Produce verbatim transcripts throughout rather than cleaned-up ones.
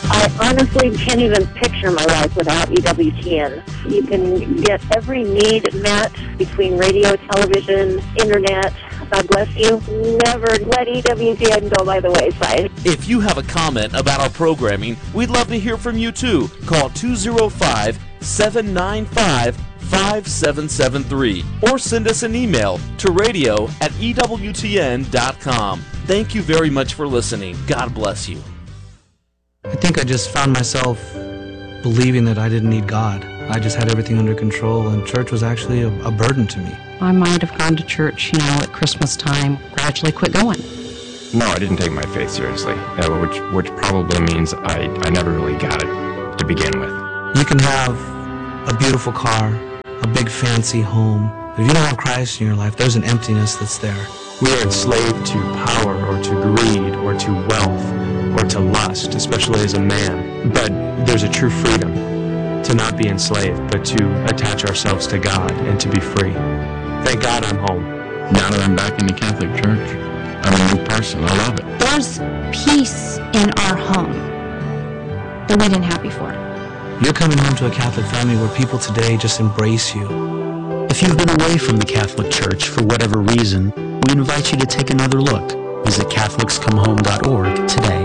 I honestly can't even picture my life without E W T N. You can get every need met between radio, television, internet. God bless you. Never let E W T N go by the wayside. If you have a comment about our programming, we'd love to hear from you too. Call two oh five, seven nine five, five seven seven three or send us an email to radio at E W T N dot com. Thank you very much for listening. God bless you. I think I just found myself believing that I didn't need God. I just had everything under control, and church was actually a, a burden to me. I might have gone to church, you know, at Christmas time, gradually quit going. No, I didn't take my faith seriously, uh, which which probably means I, I never really got it to begin with. You can have a beautiful car, a big fancy home. If you don't have Christ in your life, there's an emptiness that's there. We are enslaved to power or to greed or to wealth or to lust, especially as a man. But there's a true freedom to not be enslaved, but to attach ourselves to God and to be free. Thank God I'm home. Now that I'm back in the Catholic Church, I'm a new person. I love it. There's peace in our home that we didn't have before. You're coming home to a Catholic family where people today just embrace you. If you've been away from the Catholic Church for whatever reason, we invite you to take another look. Visit Catholics Come Home dot org today.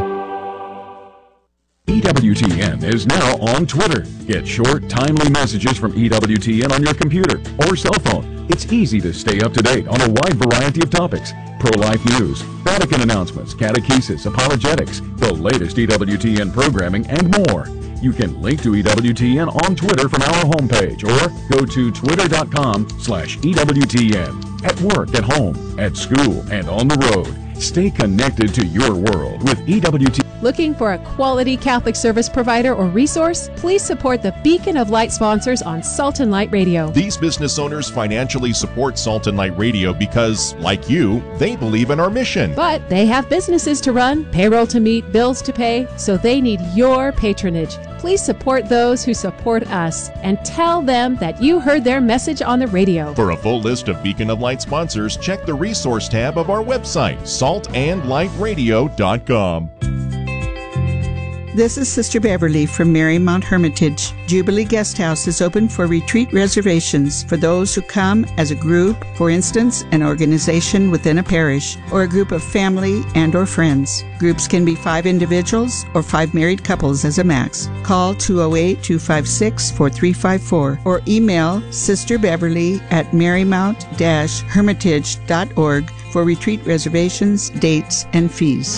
E W T N is now on Twitter. Get short, timely messages from E W T N on your computer or cell phone. It's easy to stay up to date on a wide variety of topics. Pro-life news, Vatican announcements, catechesis, apologetics, the latest E W T N programming, and more. You can link to E W T N on Twitter from our homepage or go to twitter dot com slash E W T N. At work, at home, at school, and on the road. Stay connected to your world with E W T N. Looking for a quality Catholic service provider or resource? Please support the Beacon of Light sponsors on Salt and Light Radio. These business owners financially support Salt and Light Radio because, like you, they believe in our mission. But they have businesses to run, payroll to meet, bills to pay, so they need your patronage. Please support those who support us and tell them that you heard their message on the radio. For a full list of Beacon of Light sponsors, check the resource tab of our website, salt and light radio dot com. This is Sister Beverly from Marymount Hermitage. Jubilee Guest House is open for retreat reservations for those who come as a group, for instance, an organization within a parish, or a group of family and or friends. Groups can be five individuals or five married couples as a max. Call two oh eight, two five six, four three five four or email Sister Beverly at marymount dash hermitage dot org for retreat reservations, dates, and fees.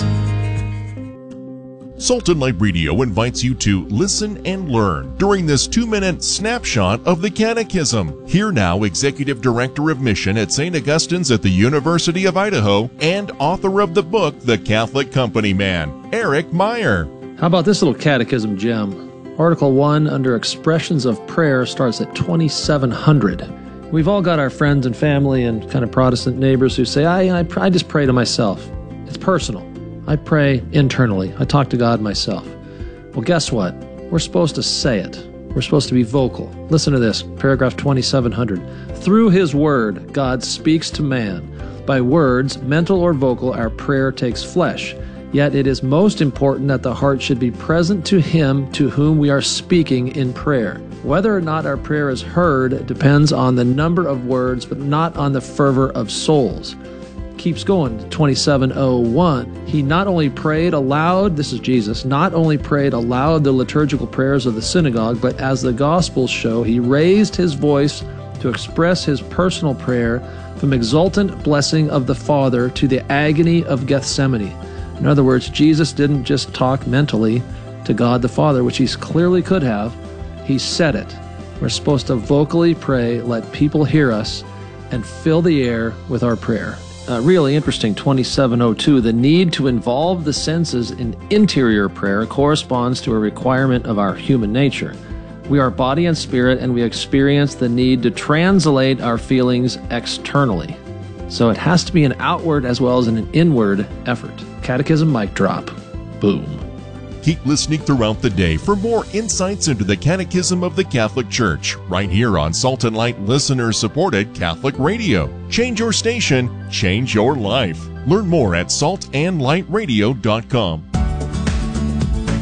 Salt and Light Radio invites you to listen and learn during this two-minute snapshot of the Catechism. Here now, Executive Director of Mission at Saint Augustine's at the University of Idaho and author of the book, The Catholic Company Man, Eric Meyer. How about this little catechism gem? Article one under Expressions of Prayer starts at twenty-seven hundred. We've all got our friends and family and kind of Protestant neighbors who say, I, I, I just pray to myself. It's personal. I pray internally. I talk to God myself. Well, guess what? We're supposed to say it. We're supposed to be vocal. Listen to this, paragraph twenty-seven hundred. Through His Word, God speaks to man. By words, mental or vocal, our prayer takes flesh. Yet it is most important that the heart should be present to Him to whom we are speaking in prayer. Whether or not our prayer is heard depends on the number of words, but not on the fervor of souls. Keeps going, twenty-seven oh one. He not only prayed aloud, this is Jesus, not only prayed aloud the liturgical prayers of the synagogue, but as the Gospels show, he raised his voice to express his personal prayer from exultant blessing of the Father to the agony of Gethsemane. In other words, Jesus didn't just talk mentally to God the Father, which he clearly could have. He said it. We're supposed to vocally pray, let people hear us, and fill the air with our prayer. Uh, really interesting, twenty-seven oh two. The need to involve the senses in interior prayer corresponds to a requirement of our human nature. We are body and spirit, and we experience the need to translate our feelings externally. So it has to be an outward as well as an inward effort. Catechism mic drop. Boom. Keep listening throughout the day for more insights into the Catechism of the Catholic Church, right here on Salt and Light listener-supported Catholic Radio. Change your station, change your life. Learn more at salt and light radio dot com.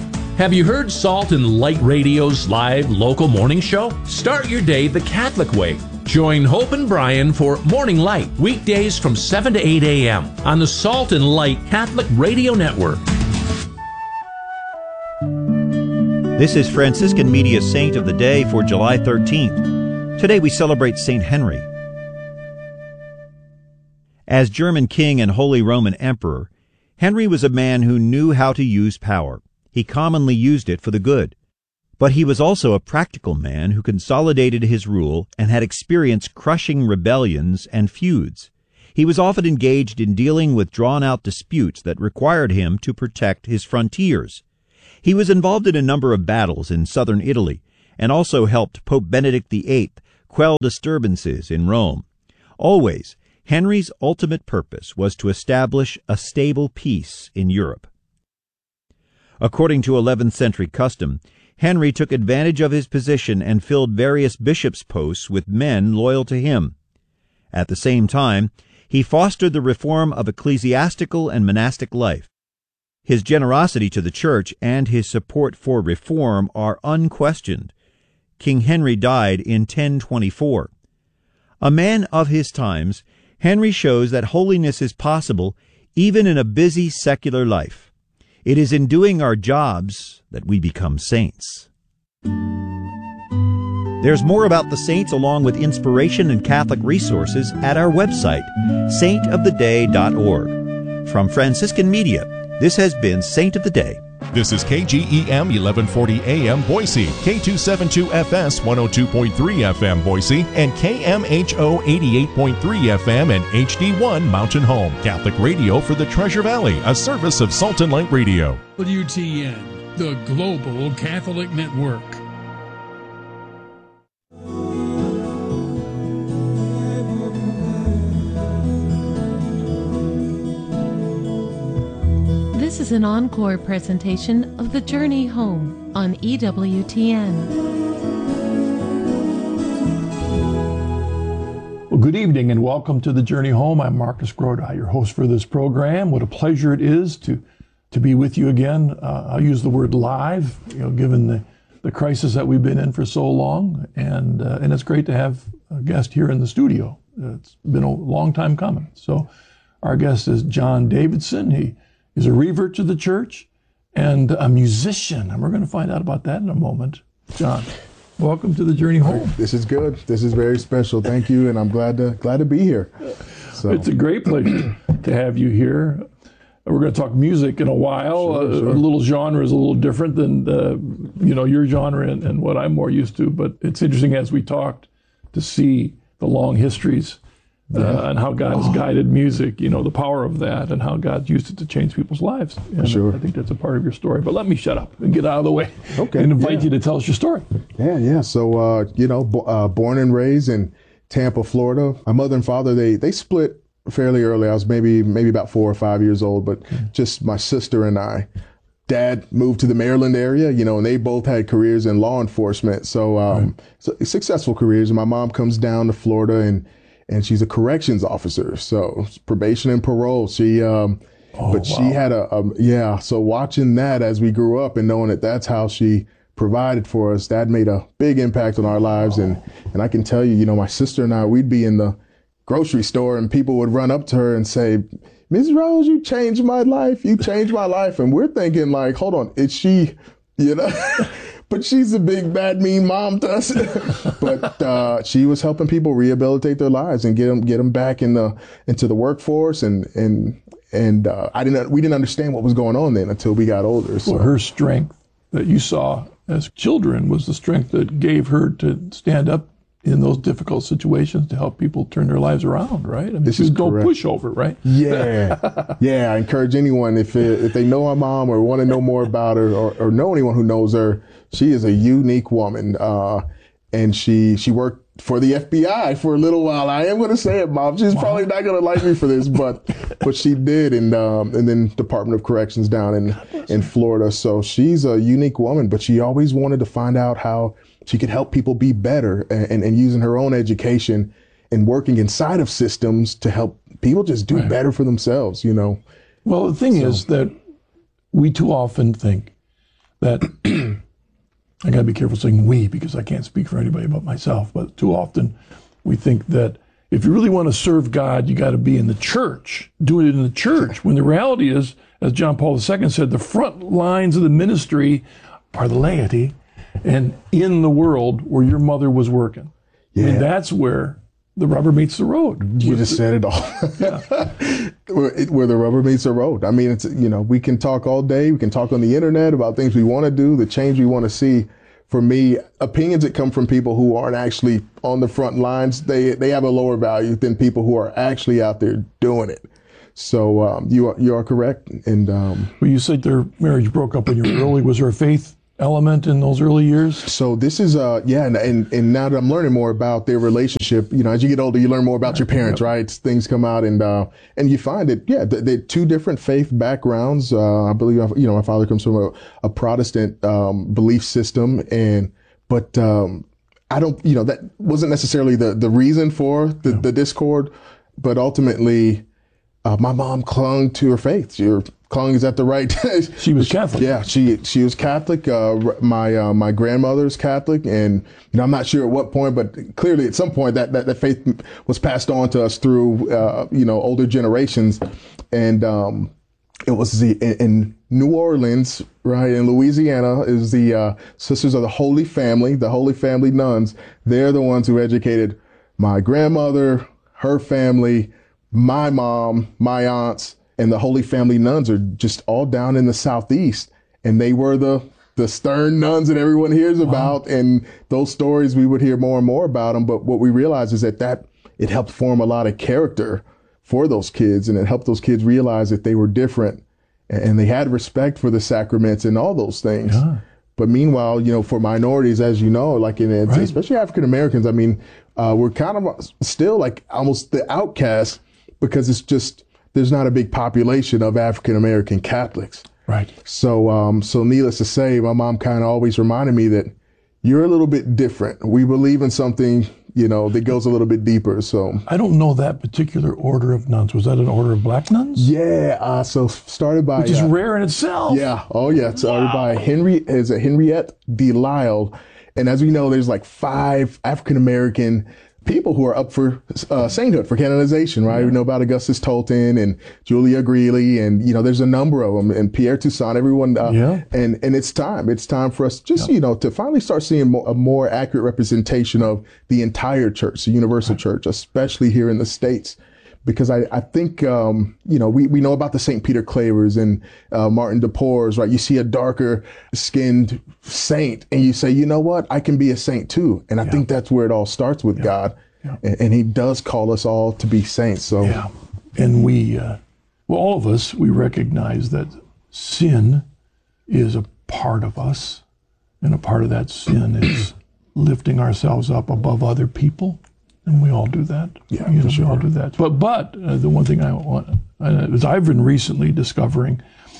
Have you heard Salt and Light Radio's live local morning show? Start your day the Catholic way. Join Hope and Brian for Morning Light, weekdays from seven to eight a.m. on the Salt and Light Catholic Radio Network. This is Franciscan Media Saint of the Day for July thirteenth. Today we celebrate Saint Henry. As German king and Holy Roman Emperor, Henry was a man who knew how to use power. He commonly used it for the good. But he was also a practical man who consolidated his rule and had experienced crushing rebellions and feuds. He was often engaged in dealing with drawn-out disputes that required him to protect his frontiers. He was involved in a number of battles in southern Italy and also helped Pope Benedict the Eighth quell disturbances in Rome. Always, Henry's ultimate purpose was to establish a stable peace in Europe. According to eleventh century custom, Henry took advantage of his position and filled various bishops' posts with men loyal to him. At the same time, he fostered the reform of ecclesiastical and monastic life. His generosity to the Church and his support for reform are unquestioned. King Henry died in ten twenty-four. A man of his times, Henry shows that holiness is possible even in a busy secular life. It is in doing our jobs that we become saints. There's more about the saints along with inspiration and Catholic resources at our website, saint of the day dot org. From Franciscan Media, this has been Saint of the Day. This is K G E M eleven forty A M Boise, K two seventy-two F S one oh two point three F M Boise, and K M H O eighty-eight point three F M and H D one Mountain Home. Catholic radio for the Treasure Valley, a service of Salt and Light Radio. W T N, the Global Catholic Network. This is an encore presentation of The Journey Home on E W T N. Well, good evening and welcome to The Journey Home. I'm Marcus Grodi, your host for this program. What a pleasure it is to to be with you again. Uh, I'll use the word live, you know, given the, the crisis that we've been in for so long. And, uh, and it's great to have a guest here in the studio. It's been a long time coming. So our guest is John Davidson. He is a revert to the church and a musician. And we're going to find out about that in a moment. John, welcome to The Journey Home. This is good. This is very special. Thank you. And I'm glad to glad to be here. So. It's a great pleasure to have you here. We're going to talk music in a while. Sure, sure. A, a little genre is a little different than uh, you know your genre and, and what I'm more used to. But it's interesting as we talked to see the long histories uh, yeah. and how God has oh. guided music. You know the power of that and how God used it to change people's lives. And sure. I think that's a part of your story. But let me shut up and get out of the way. Okay. And invite yeah. you to tell us your story. Yeah, yeah. So uh, you know, bo- uh, born and raised in Tampa, Florida. My mother and father they they split fairly early. I was maybe maybe about four or five years old, but just my sister and I. Dad moved to the Maryland area, you know, and they both had careers in law enforcement. So, um, right. so successful careers. And my mom comes down to Florida and and she's a corrections officer. So probation and parole. She, um, oh, but wow. she had a, a yeah. So watching that as we grew up and knowing that that's how she provided for us, that made a big impact on our lives. Oh. And and I can tell you, you know, my sister and I, we'd be in the grocery store and people would run up to her and say, Miz Rose, you changed my life. You changed my life. And we're thinking like, hold on, is she, you know, but she's a big, bad, mean mom to us. But uh, she was helping people rehabilitate their lives and get them, get them back in the, into the workforce. And, and, and uh, I didn't, we didn't understand what was going on then until we got older. So well, her strength that you saw as children was the strength that gave her to stand up in those difficult situations to help people turn their lives around, right? I mean, this is no correct. pushover, right? Yeah, yeah. I encourage anyone, if it, if they know our mom or want to know more about her or, or know anyone who knows her, she is a unique woman. Uh, and she she worked for the F B I for a little while. I am going to say it, Mom. She's wow. probably not going to like me for this, but but she did. And um, and then Department of Corrections down in, in Florida. So she's a unique woman, but she always wanted to find out how she could help people be better and, and, and using her own education and working inside of systems to help people just do right. better for themselves, you know. Well, the thing so. is that we too often think that I got to be careful saying we, because I can't speak for anybody but myself, but too often we think that if you really want to serve God, you got to be in the church, doing it in the church, when the reality is, as John Paul the Second said, the front lines of the ministry are the laity and in the world where your mother was working. Yeah. And that's where the rubber meets the road. You just said it all. Yeah. where, it, where the rubber meets the road. I mean, it's, you know, we can talk all day. We can talk on the internet about things we want to do, the change we want to see. For me, opinions that come from people who aren't actually on the front lines, they they have a lower value than people who are actually out there doing it. So um, you are you are correct. And um, well, you said their marriage broke up when you were early. Was there a faith element in those early years? So this is uh yeah, and, and and now that I'm learning more about their relationship, you know, as you get older, you learn more about your parents, yep. right? Things come out, and uh and you find it, yeah, they're two different faith backgrounds. Uh, I believe, you know, my father comes from a, a Protestant um, belief system, and but um, I don't, you know, that wasn't necessarily the the reason for the, yeah. the discord, but ultimately, uh, my mom clung to her faith. She clung is at the right. She was Catholic. Yeah, she she was Catholic. Uh, my uh, my grandmother's Catholic, and you know, I'm not sure at what point, but clearly at some point that that, that faith was passed on to us through uh, you know, older generations, and um, it was the in, in New Orleans, right, in Louisiana, is the uh, Sisters of the Holy Family, the Holy Family nuns. They're the ones who educated my grandmother, her family, my mom, my aunts. And the Holy Family nuns are just all down in the Southeast. And they were the, the stern nuns that everyone hears about. Wow. And those stories, we would hear more and more about them. But what we realized is that, that it helped form a lot of character for those kids. And it helped those kids realize that they were different. And they had respect for the sacraments and all those things. Yeah. But meanwhile, you know, for minorities, as you know, like in, right. especially African Americans, I mean, uh, we're kind of still like almost the outcasts, because it's just, there's not a big population of African American Catholics. Right. So, um, so needless to say, my mom kind of always reminded me that you're a little bit different. We believe in something, you know, that goes a little bit deeper. So I don't know that particular order of nuns. Was that an order of black nuns? Yeah. Uh, so started by, which is uh, rare in itself. Yeah. Oh yeah. It started wow. by Henry, is a Henriette de Lisle. And as we know, there's like five African American people who are up for uh, sainthood, for canonization, right? Yeah. We know about Augustus Tolton and Julia Greeley, and you know, there's a number of them, and Pierre Toussaint, everyone. Uh, yeah. And and it's time. It's time for us just yeah. you know, to finally start seeing more, a more accurate representation of the entire church, the universal right. church, especially here in the States. Because I, I think, um, you know, we, we know about the Saint Peter Clavers and uh, Martin de Porres, right? You see a darker skinned saint and you say, you know what, I can be a saint too. And I yeah. think that's where it all starts with yeah. God. Yeah. And, and he does call us all to be saints. So, yeah. And we, uh, well, all of us, we recognize that sin is a part of us. And a part of that sin is lifting ourselves up above other people. And we all do that. Yeah, you know, sure. we all do that. But but uh, the one thing I want, uh, as I've been recently discovering,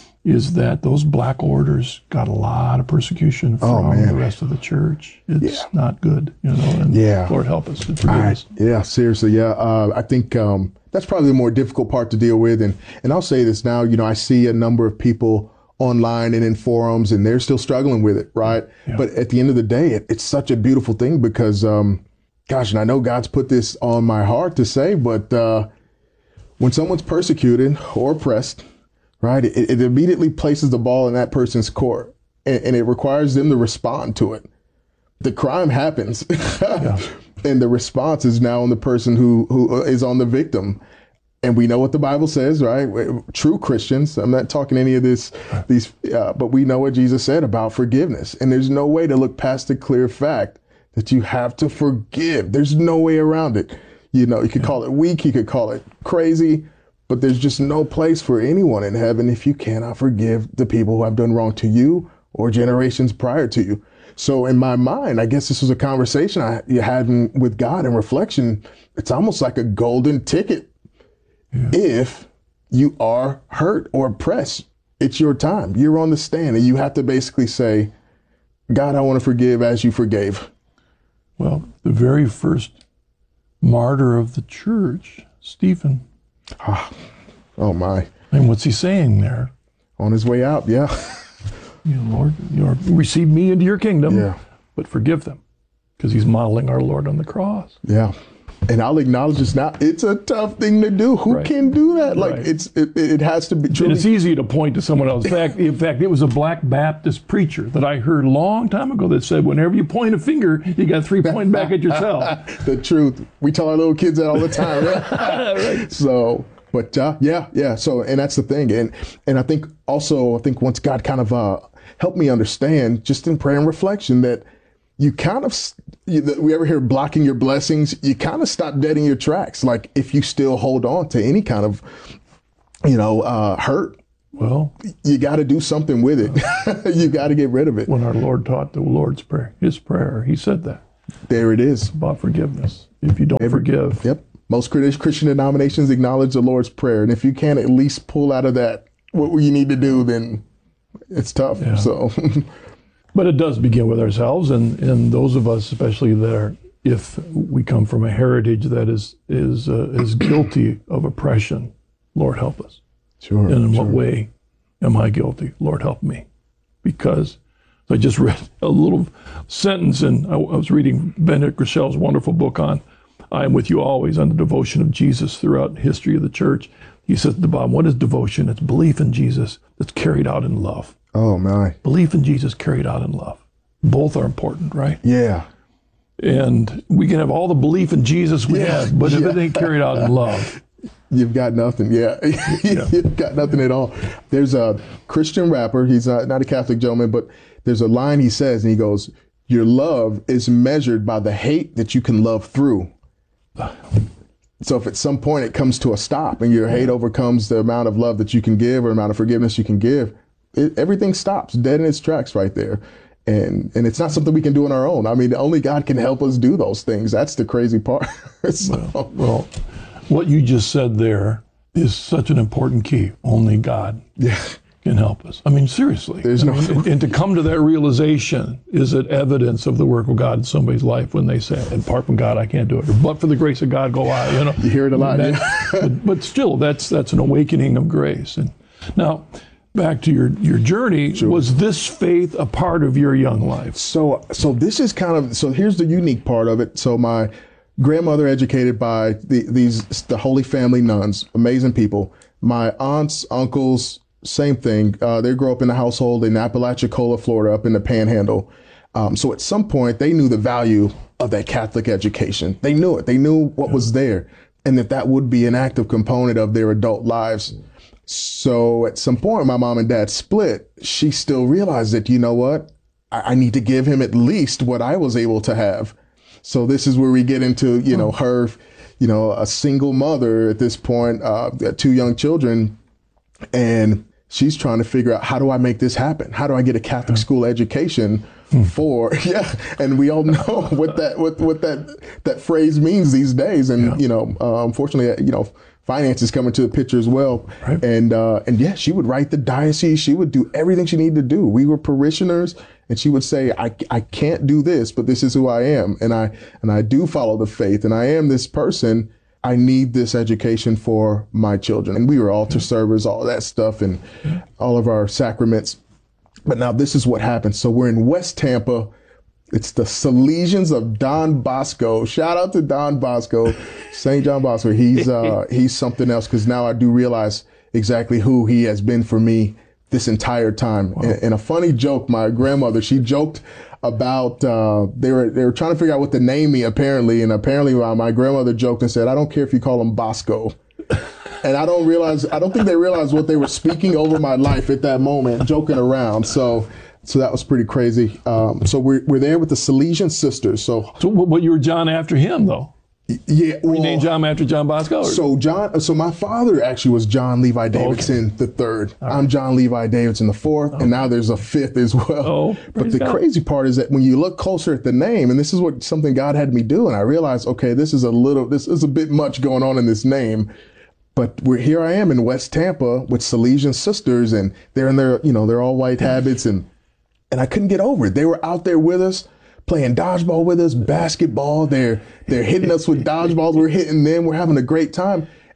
is that those black orders got a lot of persecution from oh, the rest of the church. It's yeah. not good, you know. And yeah. Lord help us and forgive I, us. Yeah, seriously. Yeah, uh, I think um, that's probably the more difficult part to deal with. And and I'll say this now. You know, I see a number of people online and in forums, and they're still struggling with it, right? Yeah. But at the end of the day, it, it's such a beautiful thing because. Um, Gosh, and I know God's put this on my heart to say, but uh, when someone's persecuted or oppressed, right, it, it immediately places the ball in that person's court, and, and it requires them to respond to it. The crime happens, yeah. and the response is now on the person who who is on the victim. And we know what the Bible says, right? True Christians. I'm not talking any of this, these, uh, but we know what Jesus said about forgiveness, and there's no way to look past the clear fact that you have to forgive. There's no way around it. You know, you could yeah. call it weak, you could call it crazy, but there's just no place for anyone in heaven if you cannot forgive the people who have done wrong to you or generations prior to you. So in my mind, I guess this was a conversation I had with God in reflection. It's almost like a golden ticket. Yeah. If you are hurt or oppressed, it's your time. You're on the stand and you have to basically say, God, I want to forgive as you forgave. Well, the very first martyr of the church, Stephen. Oh, oh my. And what's he saying there? On his way out, yeah. You know, Lord, you know, receive me into your kingdom, Yeah. but forgive them, because he's modeling our Lord on the cross. Yeah. And I'll acknowledge this now. It's a tough thing to do. Who Right. can do that? Like Right. it's it, it has to be And truly. it's easy to point to someone else. In fact, in fact, it was a Black Baptist preacher that I heard a long time ago that said, whenever you point a finger, you got three pointing back at yourself. The truth. We tell our little kids that all the time, right? Right. So, but uh, yeah, yeah. So, and that's the thing. And and I think also, I think once God kind of uh, helped me understand, just in prayer and reflection, that you kind of, you, we ever hear blocking your blessings, you kind of stop dead in your tracks. Like if you still hold on to any kind of, you know, uh, hurt, well, you got to do something with it. You got to get rid of it. When our Lord taught the Lord's Prayer, his prayer, he said that. There it is. About forgiveness. If you don't Every, forgive. Yep. Most Christian denominations acknowledge the Lord's Prayer. And if you can't at least pull out of that what you need to do, then it's tough. Yeah. So, But it does begin with ourselves, and, and those of us, especially that are, if we come from a heritage that is is uh, is guilty of oppression, Lord help us. Sure. And in sure. what way am I guilty? Lord help me. Because I just read a little sentence, and I, I was reading Benedict Grichel's wonderful book on I Am With You Always, on the devotion of Jesus throughout the history of the church. He says at the bottom, what is devotion? It's belief in Jesus that's carried out in love. Oh, my. Belief in Jesus carried out in love. Both are important, right? Yeah. And we can have all the belief in Jesus we Yeah, have, but if yeah. it ain't carried out in love, You've got nothing. Yeah. Yeah. You've got nothing at all. There's a Christian rapper. He's not, not a Catholic gentleman, but there's a line he says, and he goes, your love is measured by the hate that you can love through. So if at some point it comes to a stop and your hate overcomes the amount of love that you can give or amount of forgiveness you can give, it, everything stops dead in its tracks right there. And and it's not something we can do on our own. I mean, only God can help us do those things. That's the crazy part. So, well, well, what you just said there is such an important key. Only God yeah. can help us. I mean, seriously. There's I no- mean, and, and to come to that realization, is it evidence of the work of God in somebody's life when they say, apart from God, I can't do it. Or, but for the grace of God, go I. You know, You hear it a lot, That- yeah. but, but still, that's that's an awakening of grace. And now, back to your your journey. Sure. Was this faith a part of your young life? So, so this is kind of, so here's the unique part of it. So my grandmother educated by the, these, the Holy Family nuns, amazing people. My aunts, uncles, same thing. Uh, they grew up in a household in Apalachicola, Florida, up in the Panhandle. Um, so at some point they knew the value of that Catholic education. They knew it. They knew what was there, and that that would be an active component of their adult lives. So at some point, my mom and dad split. She still realized that, you know what? I, I need to give him at least what I was able to have. So this is where we get into, you know, her, you know, a single mother at this point, uh, two young children, and she's trying to figure out, how do I make this happen? How do I get a Catholic school education for, yeah. And we all know what that, what, what that, that phrase means these days. And, Yeah. you know, uh, unfortunately, you know, finances come into the picture as well. Right. And, uh, and yeah, she would write the diocese. She would do everything she needed to do. We were parishioners, and she would say, I, I can't do this, but this is who I am. And I, and I do follow the faith, and I am this person. I need this education for my children. And we were altar servers, all that stuff, and all of our sacraments. But now this is what happens. So we're in West Tampa. It's the Salesians of Don Bosco. Shout out to Don Bosco, Saint John Bosco. He's uh, he's something else, because now I do realize exactly who he has been for me this entire time. Wow. And, and a funny joke, my grandmother, she joked about uh, they were they were trying to figure out what to name me apparently, and apparently uh, my grandmother joked and said, "I don't care if you call him Bosco." And I don't realize, I don't think they realized what they were speaking over my life at that moment, joking around. So, so that was pretty crazy. Um, so we're, we're there with the Salesian sisters. So, So, but you were John after him, though. yeah. Were you well, named John after John Bosco? Or? So John, so my father actually was John Levi Davidson okay. the third. Right. I'm John Levi Davidson the fourth, okay. and now there's a fifth as well. Oh, but the God. crazy part is that when you look closer at the name, and this is what something God had me do, and I realized, okay, this is a little, this is a bit much going on in this name. But we're here. I am in West Tampa with Salesian sisters, and they're in their, you know, they're all white habits, and and I couldn't get over it. They were out there with us, playing dodgeball with us, basketball. They're they're hitting us with dodgeballs. We're hitting them. We're having a great time.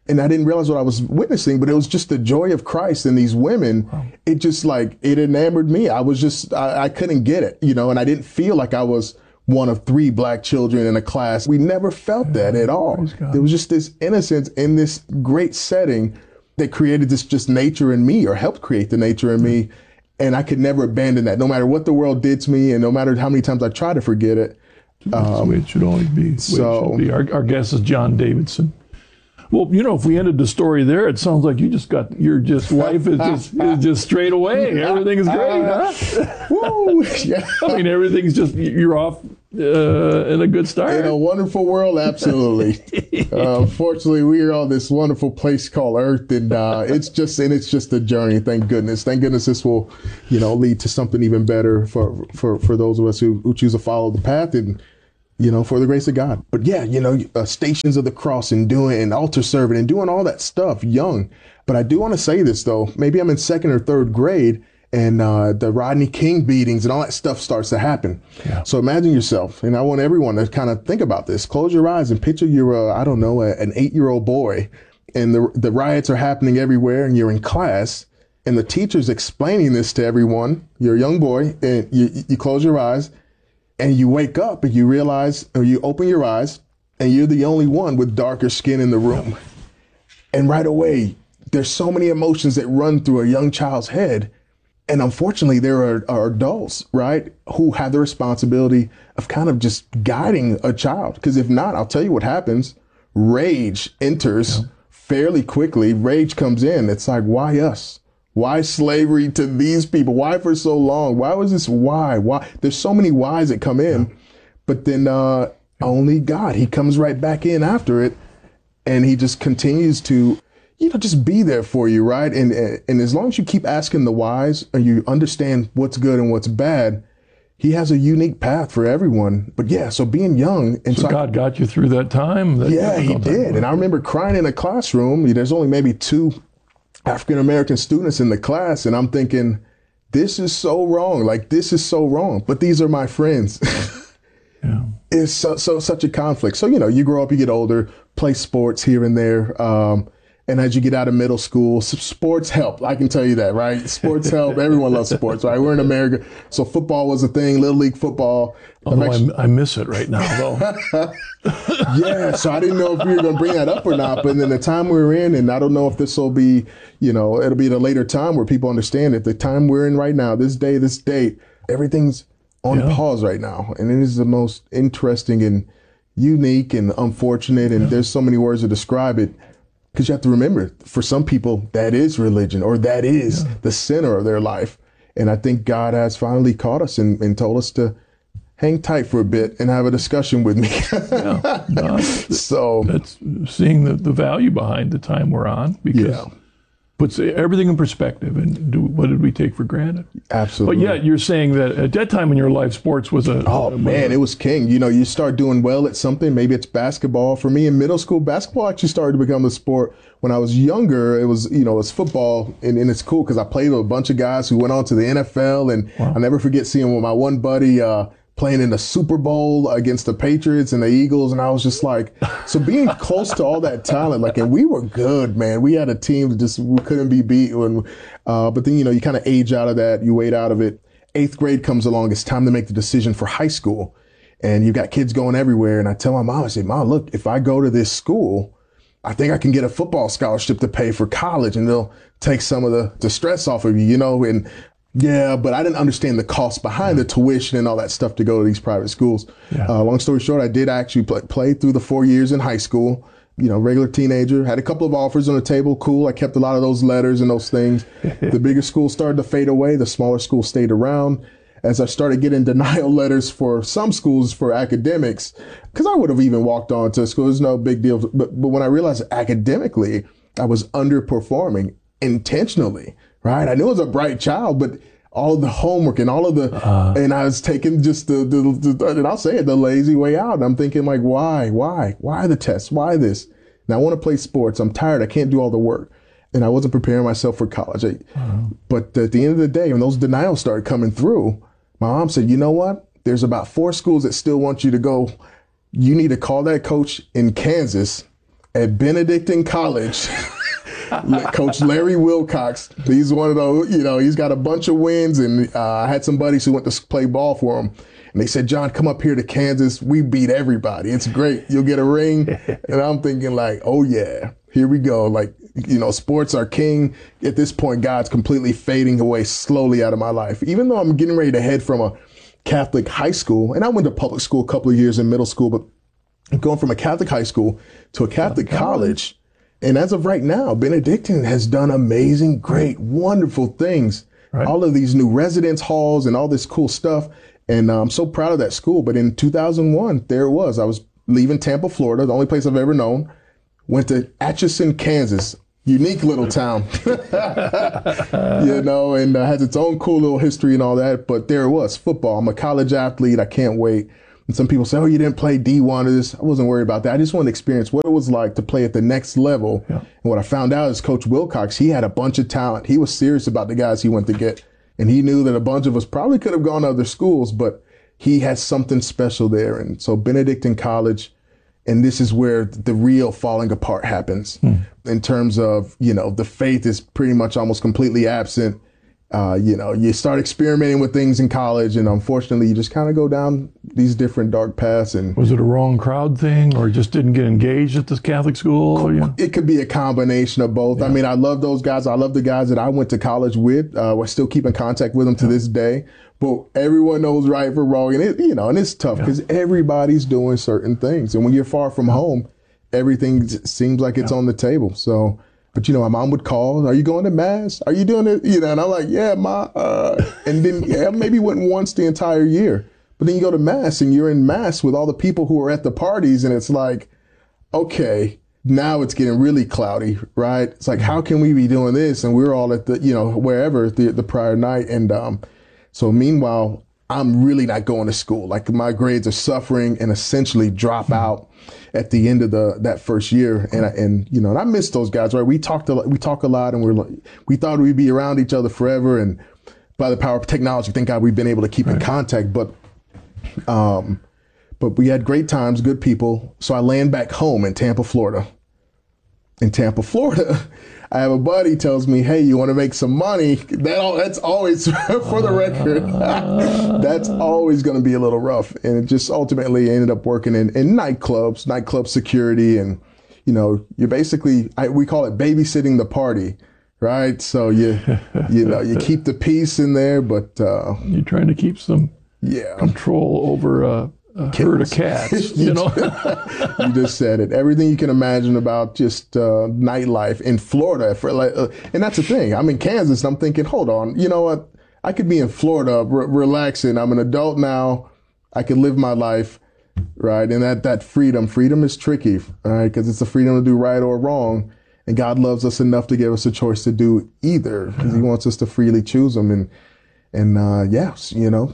And I didn't realize what I was witnessing, but it was just the joy of Christ and these women. Wow. It just like, it enamored me. I was just, I, I couldn't get it, you know, and I didn't feel like I was one of three black children in a class. We never felt yeah, that at all. There was just this innocence in this great setting that created this just nature in me, or helped create the nature in me. And I could never abandon that, no matter what the world did to me and no matter how many times I tried to forget it. That's um, the way it should always be. So be. Our, our guest is John Davidson. Well, you know, if we ended the story there, it sounds like you just got your just life is just is just straight away. Everything is great, huh? Woo! Yeah. I mean, everything's just you're off uh, in a good start. In a wonderful world, absolutely. uh, unfortunately, we are on this wonderful place called Earth, and uh, it's just and it's just a journey. Thank goodness. Thank goodness this will, you know, lead to something even better for for for those of us who, who choose to follow the path and. You know, for the grace of God. But yeah, you know, uh, Stations of the Cross and doing and altar serving and doing all that stuff young. But I do want to say this, though. Maybe I'm in second or third grade and uh, the Rodney King beatings and all that stuff starts to happen. Yeah. So imagine yourself, and I want everyone to kind of think about this. Close your eyes and picture you're, uh, I don't know, a, an eight-year-old boy and the, the riots are happening everywhere and you're in class and the teacher's explaining this to everyone. You're a young boy and you, you close your eyes. And you wake up and you realize, or you open your eyes, and you're the only one with darker skin in the room. And right away, there's so many emotions that run through a young child's head. And unfortunately, there are, are adults, right, who have the responsibility of kind of just guiding a child. Because if not, I'll tell you what happens. Rage enters yeah. fairly quickly. Rage comes in. It's like, why us? Why slavery to these people? Why for so long? Why was this? Why? Why? There's so many whys that come in, but then uh, only God, he comes right back in after it. And he just continues to, you know, just be there for you, right? And and as long as you keep asking the whys and you understand what's good and what's bad, he has a unique path for everyone. But yeah, so being young. And so, so God I, got you through that time? That yeah, he did. Time. And I remember crying in a classroom. There's only maybe two African-American students in the class. And I'm thinking, this is so wrong. Like, this is so wrong. But these are my friends. yeah. It's so, so such a conflict. So, you know, you grow up, you get older, play sports here and there. Um, and as you get out of middle school, sports help. I can tell you that, right? Sports help. Everyone loves sports, right? We're in America. So football was a thing, Little League football. Although actually, I miss it right now, though. yeah, so I didn't know if we were going to bring that up or not. But then the time we're in, and I don't know if this will be, you know, it'll be at a later time where people understand it. The time we're in right now, this day, this date, everything's on yeah. pause right now. And it is the most interesting and unique and unfortunate. And yeah. there's so many words to describe it. Because you have to remember, for some people, that is religion, or that is yeah. the center of their life. And I think God has finally caught us and, and told us to hang tight for a bit and have a discussion with me. yeah. no, so that's seeing the, the value behind the time we're on, because yeah. puts everything in perspective. And do, what did we take for granted? Absolutely. But yeah, you're saying that at that time in your life, sports was a oh a, man, a, it was king. You know, you start doing well at something. Maybe it's basketball. For me in middle school, basketball actually started to become a sport. When I was younger, it was, you know, it's football, and, and it's cool because I played with a bunch of guys who went on to the N F L, and wow. I'll never forget seeing with my one buddy uh, playing in the Super Bowl against the Patriots and the Eagles, and I was just like, so being close to all that talent, like, and we were good, man. We had a team that just we couldn't be beat. When, uh, but then, you know, you kind of age out of that, you wait out of it. Eighth grade comes along, it's time to make the decision for high school, and you've got kids going everywhere, and I tell my mom, I say, Mom, look, if I go to this school, I think I can get a football scholarship to pay for college, and they'll take some of the, the stress off of you, you know, and yeah, but I didn't understand the cost behind the tuition and all that stuff to go to these private schools. Yeah. Uh, long story short, I did actually play, play through the four years in high school, you know, regular teenager, had a couple of offers on the table. Cool. I kept a lot of those letters and those things. The bigger schools started to fade away. The smaller schools stayed around. As I started getting denial letters for some schools for academics, because I would have even walked on to school. There's no big deal. But, but when I realized academically, I was underperforming intentionally, right? I knew I was a bright child, but all of the homework and all of the, uh, and I was taking just the, the, the, and I'll say it, the lazy way out. And I'm thinking like, why, why, why the test? Why this? Now I want to play sports. I'm tired. I can't do all the work. And I wasn't preparing myself for college. I, uh-huh. But at the end of the day, when those denials started coming through, my mom said, you know what? There's about four schools that still want you to go. You need to call that coach in Kansas at Benedictine College. Coach Larry Wilcox, he's one of those, you know, he's got a bunch of wins, and uh, I had some buddies who went to play ball for him, and they said, John, come up here to Kansas. We beat everybody. It's great. You'll get a ring. And I'm thinking like, oh yeah, here we go. Like, you know, sports are king. At this point, God's completely fading away slowly out of my life. Even though I'm getting ready to head from a Catholic high school, and I went to public school a couple of years in middle school, but going from a Catholic high school to a Catholic college. college. And as of right now, Benedictine has done amazing, great, wonderful things. Right. All of these new residence halls and all this cool stuff. And uh, I'm so proud of that school. But in two thousand one, there it was. I was leaving Tampa, Florida, the only place I've ever known. Went to Atchison, Kansas. Unique little town, you know, and uh, has its own cool little history and all that. But there it was, football. I'm a college athlete. I can't wait. And some people say, oh, you didn't play D one or this. I wasn't worried about that. I just wanted to experience what it was like to play at the next level. Yeah. And what I found out is Coach Wilcox, he had a bunch of talent. He was serious about the guys he went to get. And he knew that a bunch of us probably could have gone to other schools, but he had something special there. And so Benedictine College, and this is where the real falling apart happens hmm. in terms of, you know, the faith is pretty much almost completely absent. Uh, you know, you start experimenting with things in college, and unfortunately, you just kind of go down these different dark paths. And was it a wrong crowd thing, or just didn't get engaged at this Catholic school? Or, yeah? It could be a combination of both. Yeah. I mean, I love those guys. I love the guys that I went to college with. Uh, we're still keep in contact with them to yeah. this day. But everyone knows right from wrong, and it, you know, and it's tough because yeah. everybody's doing certain things, and when you're far from home, everything seems like it's yeah. on the table. So. But, you know, my mom would call, are you going to mass? Are you doing it? You know, and I'm like, yeah, ma. Uh, and then yeah, maybe went once the entire year. But then you go to mass and you're in mass with all the people who are at the parties. And it's like, okay, now it's getting really cloudy, right? It's like, how can we be doing this? And we're all at the, you know, wherever the, the prior night. And um, so meanwhile, I'm really not going to school. Like my grades are suffering and essentially drop out at the end of the that first year. And I, and you know, and I miss those guys, right? We talked a lot, we talk a lot, and we're like, we thought we'd be around each other forever. And by the power of technology, thank God we've been able to keep right. in contact. But um, but we had great times, good people. So I land back home in Tampa, Florida. In Tampa, Florida. I have a buddy tells me, hey, you want to make some money? That all, that's always, for the record, that's always going to be a little rough. And it just ultimately ended up working in, in nightclubs, nightclub security. And, you know, you're basically, I, we call it babysitting the party, right? So you, you know, you keep the peace in there, but. Uh, you're trying to keep some yeah. control over uh, a herd of cats, you know? You just said it. Everything you can imagine about just uh, nightlife in Florida. For like, uh, and that's the thing. I'm in Kansas, and I'm thinking, hold on, you know what? I could be in Florida re- relaxing. I'm an adult now. I can live my life, right? And that, that freedom, freedom is tricky, right? Because it's the freedom to do right or wrong. And God loves us enough to give us a choice to do either, because he wants us to freely choose them. And, and uh, yes, you know,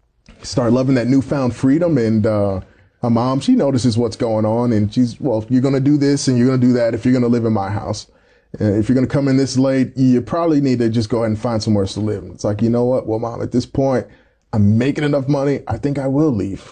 start loving that newfound freedom. And uh, my mom, she notices what's going on, and she's, well, you're going to do this and you're going to do that if you're going to live in my house. And if you're going to come in this late, you probably need to just go ahead and find somewhere else to live. It's like, you know what? Well, Mom, at this point, I'm making enough money. I think I will leave.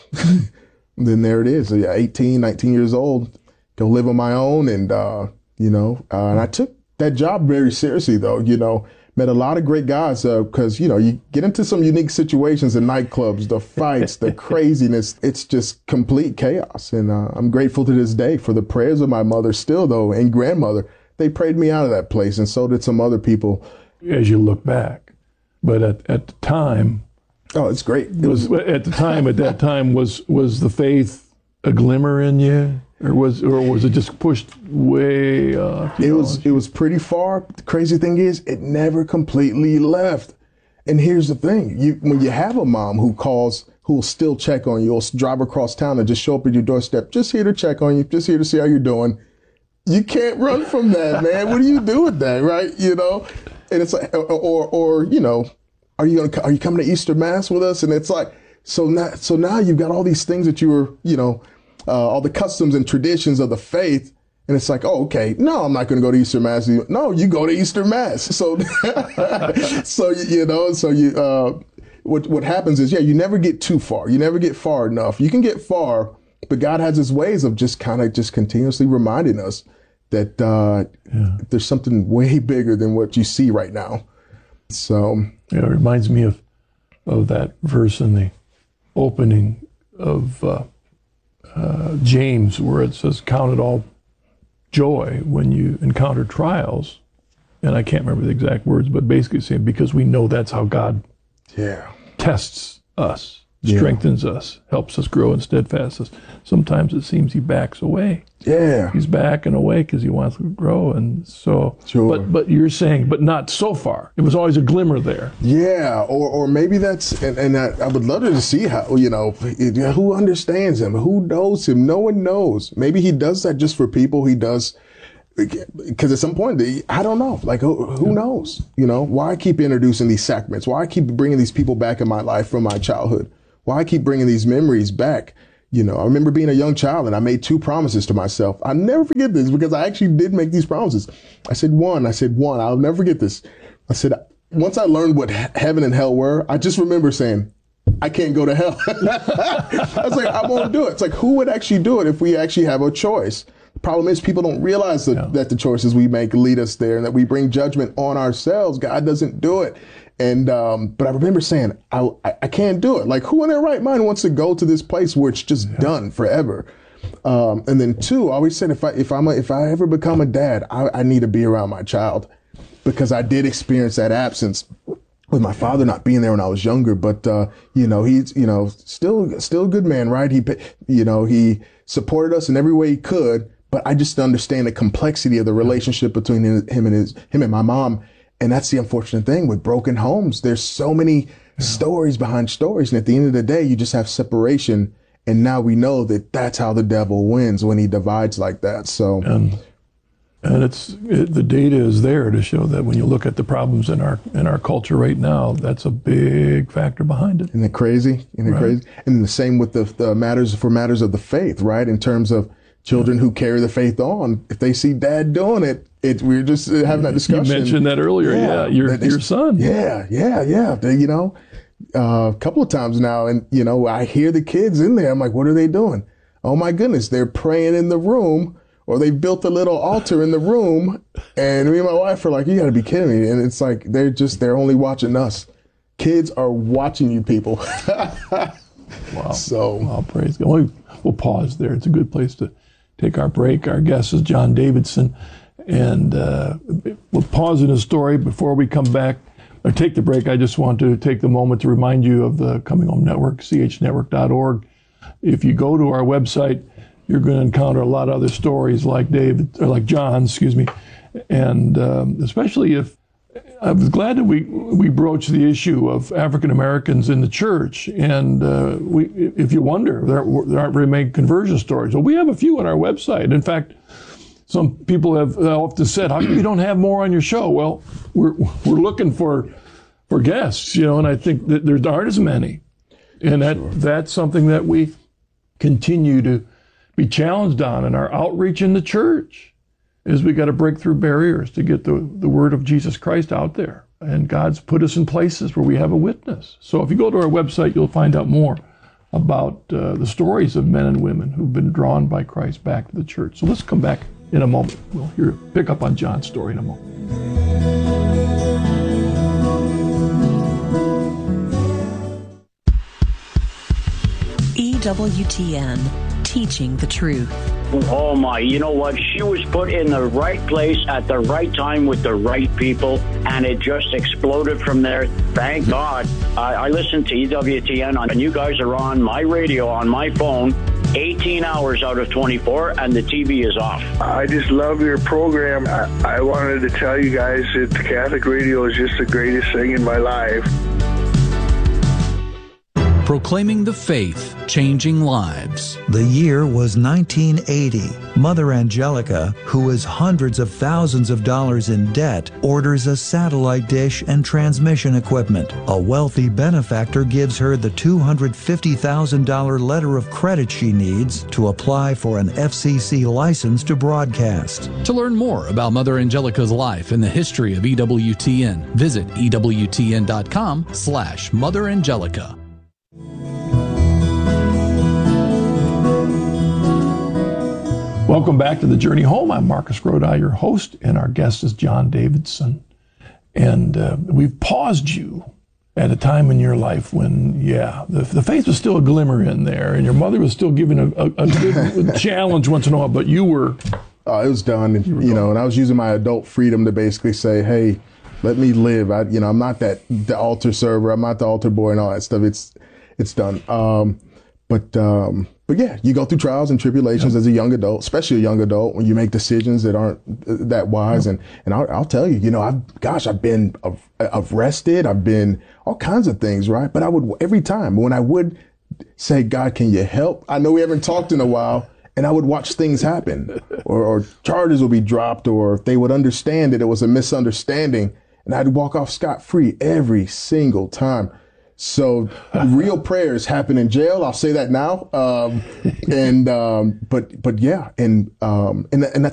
Then there it is. So yeah, eighteen, nineteen years old, go live on my own. And, uh, you know, uh, and I took that job very seriously, though, you know. Met a lot of great guys because, uh, you know, you get into some unique situations in nightclubs, the fights, the craziness. It's just complete chaos. And uh, I'm grateful to this day for the prayers of my mother still, though, and grandmother. They prayed me out of that place, and so did some other people. As you look back. But at, at the time. Oh, it's great. It was, was at the time, at that time, was was the faith a glimmer in you? Or was or was it just pushed way off? It was it was pretty far. The crazy thing is, it never completely left. And here's the thing: you when you have a mom who calls, who will still check on you, will drive across town and just show up at your doorstep, just here to check on you, just here to see how you're doing. You can't run from that, man. What do you do with that, right? You know, and it's like, or or, or you know, are you gonna are you coming to Easter Mass with us? And it's like, so now so now you've got all these things that you were, you know. Uh, all the customs and traditions of the faith. And it's like, oh, okay, no, I'm not going to go to Easter Mass. No, you go to Easter Mass. So, so you know, so you, uh, what what happens is, yeah, you never get too far. You never get far enough. You can get far, But God has his ways of just kind of just continuously reminding us that uh, yeah. there's something way bigger than what you see right now. So yeah, it reminds me of of that verse in the opening of uh, uh, James, where it says, "Count it all joy when you encounter trials." And I can't remember the exact words, but basically saying, because we know that's how God yeah. tests us, strengthens yeah. us, helps us grow in steadfastness. Sometimes it seems he backs away. Yeah. He's backing away because he wants to grow. And so, sure. but but you're saying, but not so far. It was always a glimmer there. Yeah, or or maybe that's, and, and I, I would love to see how, you know, who understands him, who knows him. No one knows. Maybe he does that just for people he does. Because at some point, I don't know, like, who, who knows? You know, why keep introducing these sacraments? Why keep bringing these people back in my life from my childhood? Why keep bringing these memories back? You know, I remember being a young child and I made two promises to myself. I'll never forget this because I actually did make these promises. I said one, I said one, I'll never forget this. I said, once I learned what heaven and hell were, I just remember saying, I can't go to hell. I was like, I won't do it. It's like, who would actually do it if we actually have a choice? The problem is people don't realize that, yeah. that the choices we make lead us there and that we bring judgment on ourselves. God doesn't do it. And, um, but I remember saying, I, I can't do it. Like, who in their right mind wants to go to this place where it's just yeah. done forever? Um, and then two, I always said, if I, if I'm a, if I ever become a dad, I, I need to be around my child, because I did experience that absence with my father not being there when I was younger. But, uh, you know, he's, you know, still, still a good man, right? He, you know, he supported us in every way he could. But I just understand the complexity of the relationship between him and his, him and my mom. And that's the unfortunate thing with broken homes. There's so many yeah. stories behind stories. And at the end of the day, you just have separation. And now we know that that's how the devil wins, when he divides like that. So, and, and it's, it, the data is there to show that when you look at the problems in our, in our culture right now, that's a big factor behind it. Isn't it crazy? Isn't it right. crazy? And the same with the, the matters for matters of the faith, right? In terms of children who carry the faith on, if they see dad doing it, it we're just having that discussion. You mentioned that earlier, yeah, yeah your your son. Yeah, yeah, yeah. They, you know, uh, a couple of times now, and you know, I hear the kids in there. I'm like, what are they doing? Oh my goodness, they're praying in the room, or they built a little altar in the room, and me and my wife are like, you got to be kidding me. And it's like they're just they're only watching us. Kids are watching you, people. Wow. So, wow, praise God. We'll, we'll pause there. It's a good place to take our break. Our guest is John Davidson, and uh, we'll pause in his story before we come back or take the break. I just want to take the moment to remind you of the Coming Home Network, c h network dot org. If you go to our website, you're going to encounter a lot of other stories like David, or like John, excuse me, and um, especially if I was glad that we we broached the issue of African Americans in the church. And uh, we, if you wonder, there, there aren't very many conversion stories. Well, we have a few on our website. In fact, some people have often said, "How come you don't have more on your show?" Well, we're we're looking for for guests, you know, and I think that there aren't as many, and that sure. that's something that we continue to be challenged on in our outreach in the church. Is we got to break through barriers to get the, the word of Jesus Christ out there. And God's put us in places where we have a witness. So if you go to our website, you'll find out more about uh, the stories of men and women who've been drawn by Christ back to the church. So let's come back in a moment. We'll hear, pick up on John's story in a moment. E W T N, teaching the truth. Oh my, you know what? She was put in the right place at the right time with the right people, and it just exploded from there. Thank God. I, I listen to E W T N, and you guys are on my radio, on my phone, eighteen hours out of twenty-four, and the T V is off. I just love your program. I, I wanted to tell you guys that the Catholic radio is just the greatest thing in my life. Proclaiming the faith, changing lives. The year was nineteen eighty. Mother Angelica, who is hundreds of thousands of dollars in debt, orders a satellite dish and transmission equipment. A wealthy benefactor gives her the two hundred fifty thousand dollars letter of credit she needs to apply for an F C C license to broadcast. To learn more about Mother Angelica's life and the history of E W T N, visit E W T N dot com slash Mother Angelica. Welcome back to The Journey Home. I'm Marcus Grodi, your host, and our guest is John Davidson. And uh, we've paused you at a time in your life when, yeah, the, the faith was still a glimmer in there, and your mother was still giving a, a, a good challenge once in a while, but you were... Uh, it was done, and, you, you know, and I was using my adult freedom to basically say, hey, let me live. I, you know, I'm not that the altar server. I'm not the altar boy and all that stuff. It's it's done. Um, but um, but yeah, you go through trials and tribulations yep. as a young adult, especially a young adult, when you make decisions that aren't that wise. Yep. And and I'll, I'll tell you, you know, I've gosh, I've been arrested. I've been all kinds of things, right? But I would every time when I would say, God, can you help? I know we haven't talked in a while. And I would watch things happen, or, or charges would be dropped, or they would understand that it was a misunderstanding, and I'd walk off scot-free every single time. So real prayers happen in jail. I'll say that now. Um, and um, but but yeah, and um, and and that's